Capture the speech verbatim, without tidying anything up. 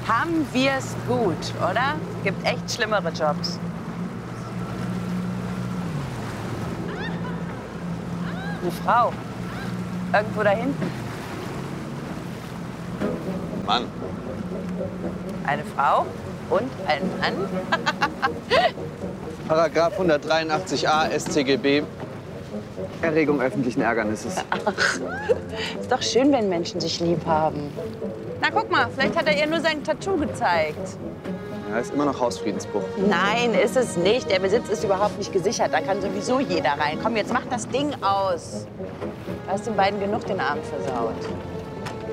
haben wir's gut, oder? Gibt echt schlimmere Jobs. Eine Frau. Irgendwo da hinten. Mann. Eine Frau und ein Mann. Paragraph hundertdreiundachtzig a S t G B. Erregung öffentlichen Ärgernisses. Ach, ist doch schön, wenn Menschen sich lieb haben. Na, guck mal, vielleicht hat er ihr nur sein Tattoo gezeigt. Ja, ist immer noch Hausfriedensbruch. Nein, ist es nicht. Der Besitz ist überhaupt nicht gesichert. Da kann sowieso jeder rein. Komm, jetzt mach das Ding aus. Du hast den beiden genug den Abend versaut.